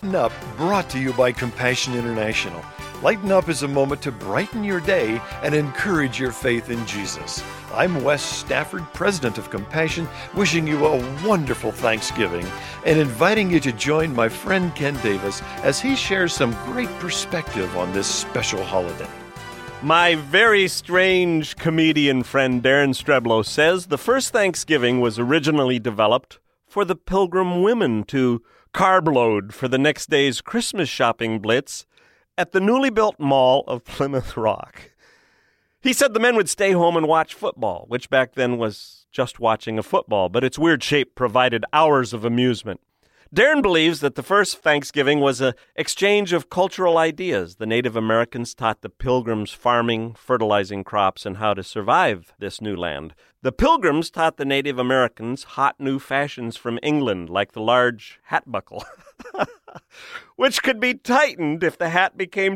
Lighten Up, brought to you by Compassion International. Lighten Up is a moment to brighten your day and encourage your faith in Jesus. I'm Wes Stafford, president of Compassion, wishing you a wonderful Thanksgiving and inviting you to join my friend Ken Davis as he shares some great perspective on this special holiday. My very strange comedian friend Darren Streblow says the first Thanksgiving was originally developed for the Pilgrim women to carb load for the next day's Christmas shopping blitz at the newly built mall of Plymouth Rock. He said the men would stay home and watch football, which back then was just watching a football, but its weird shape provided hours of amusement. Darren believes that the first Thanksgiving was an exchange of cultural ideas. The Native Americans taught the Pilgrims farming, fertilizing crops, and how to survive this new land. The Pilgrims taught the Native Americans hot new fashions from England, like the large hat buckle, which could be tightened if the hat became